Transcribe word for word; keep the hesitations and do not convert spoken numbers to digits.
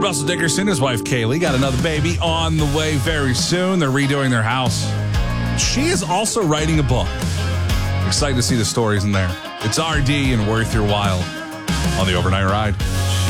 Russell Dickerson, his wife Kaylee, got another baby on the way very soon. They're redoing their house. She is also writing a book. Excited to see the stories in there. It's R D and Worth Your While on the Overnight Ride.